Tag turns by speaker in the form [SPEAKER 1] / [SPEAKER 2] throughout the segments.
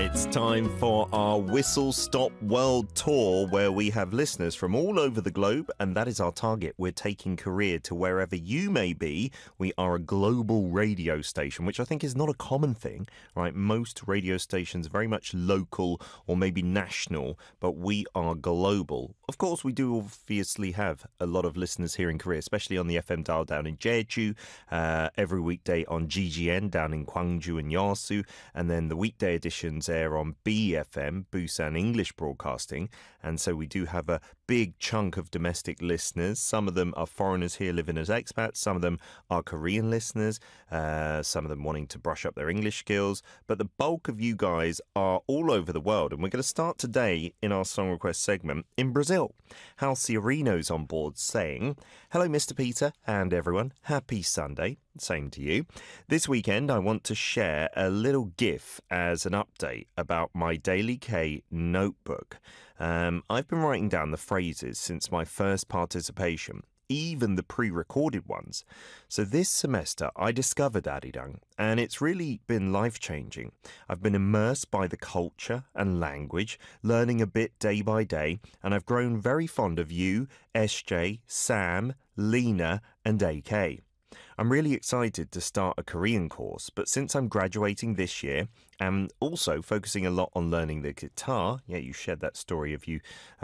[SPEAKER 1] It's time for our Whistle Stop World Tour, where we have listeners from all over the globe, and that is our target. We're taking Korea to wherever you may be. We are a global radio station, which I think is not a common thing, right? Most radio stations are very much local or maybe national, but we are global. Of course, we do obviously have a lot of listeners here in Korea, especially on the FM dial down in Jeju, every weekday on GGN down in Gwangju and Yeosu, and then the weekday editions air on BFM, Busan English Broadcasting. And so we do have a big chunk of domestic listeners. Some of them are foreigners here living as expats. Some of them are Korean listeners. Some of them wanting to brush up their English skills. But the bulk of you guys are all over the world. And we're going to start today in our song request segment in Brazil. Halciarino's on board saying, "Hello, Mr. Peter and everyone. Happy Sunday." Same to you. This weekend, I want to share a little GIF as an update about my Daily K notebook. I've been writing down the phrases since my first participation, even the pre-recorded ones. So this semester, I discovered Arirang, and it's really been life-changing. I've been immersed by the culture and language, learning a bit day by day, and I've grown very fond of you, SJ, Sam, Lena, and AK. I'm really excited to start a Korean course, but since I'm graduating this year and also focusing a lot on learning the guitar, yeah, you shared that story of you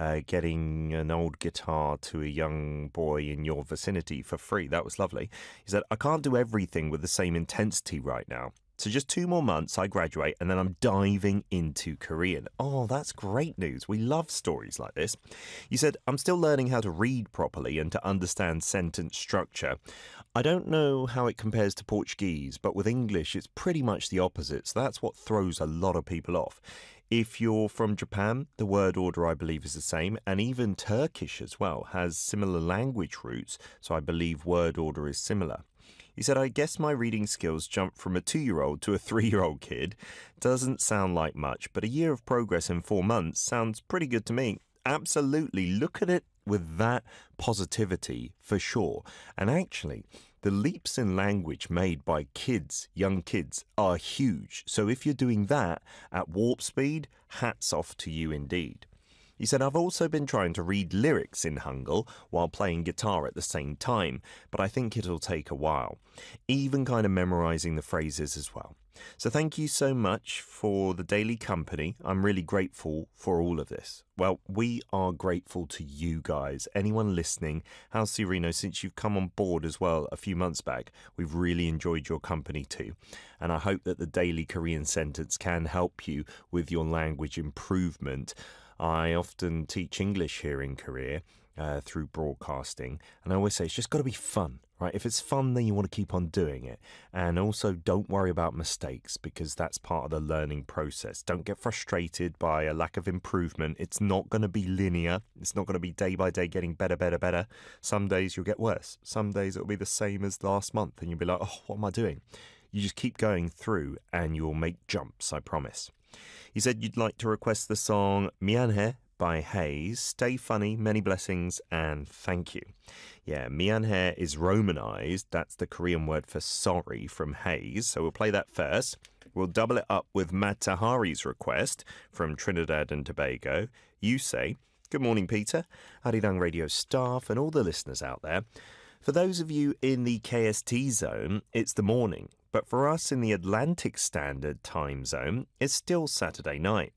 [SPEAKER 1] getting an old guitar to a young boy in your vicinity for free. That was lovely. He said, I can't do everything with the same intensity right now. So just 2 more months, I graduate, and then I'm diving into Korean. Oh, that's great news. We love stories like this. You said, I'm still learning how to read properly and to understand sentence structure. I don't know how it compares to Portuguese, but with English, it's pretty much the opposite. So that's what throws a lot of people off. If you're from Japan, the word order, I believe, is the same. And even Turkish as well has similar language roots. So I believe word order is similar. He said, I guess my reading skills jumped from a 2-year-old to a 3-year-old kid. Doesn't sound like much, but a year of progress in 4 months sounds pretty good to me. Absolutely. Look at it with that positivity for sure. And actually, the leaps in language made by kids, young kids, are huge. So if you're doing that at warp speed, hats off to you indeed. He said, I've also been trying to read lyrics in Hangul while playing guitar at the same time, but I think it'll take a while. Even kind of memorizing the phrases as well. So thank you so much for the daily company. I'm really grateful for all of this. Well, we are grateful to you guys. Anyone listening, Halciarino, since you've come on board as well a few months back, we've really enjoyed your company too. And I hope that the daily Korean sentence can help you with your language improvement. I often teach English here in Korea through broadcasting, and I always say it's just got to be fun, right? If it's fun, then you want to keep on doing it. And also don't worry about mistakes because that's part of the learning process. Don't get frustrated by a lack of improvement. It's not going to be linear. It's not going to be day by day getting better, better, better. Some days you'll get worse. Some days it'll be the same as last month and you'll be like, oh, what am I doing? You just keep going through and you'll make jumps, I promise. You said you'd like to request the song 미안해 by Hayes. Stay funny, many blessings, and thank you. Yeah, 미안해 is Romanized. That's the Korean word for sorry from Hayes. So we'll play that first. We'll double it up with Matahari's request from Trinidad and Tobago. You say, good morning, Peter, Arirang Radio staff, and all the listeners out there. For those of you in the KST zone, it's the morning. But for us in the Atlantic Standard Time Zone, it's still Saturday night.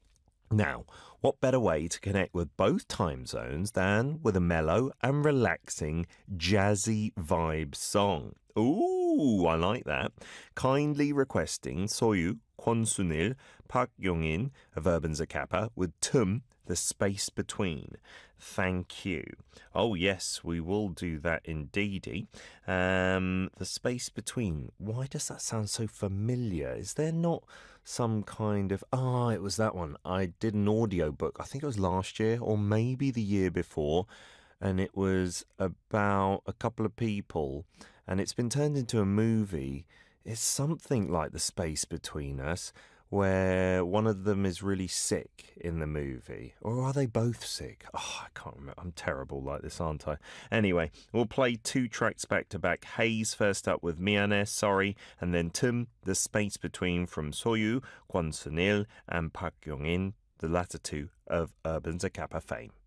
[SPEAKER 1] Now, what better way to connect with both time zones than with a mellow and relaxing jazzy vibe song? Ooh, I like that. Kindly requesting Soyu, Kwon-sunil, Park Yong-in of Urban Zacapa with Tum, the space between. Thank you. Oh, yes, we will do that indeedy. The space between. Why does that sound so familiar? Is there not some kind of... it was that one. I did an audio book. I think it was last year or maybe the year before. And it was about a couple of people. And it's been turned into a movie. It's something like The Space Between Us, where one of them is really sick in the movie. Or are they both sick? Oh, I can't remember. I'm terrible like this, aren't I? Anyway, we'll play 2 tracks back to back. Hayes first up with Miane, Sorry, and then Tum, The Space Between from Soyu, Kwon Sunil, and Park Young-in, the latter two of Urban Zacapa fame.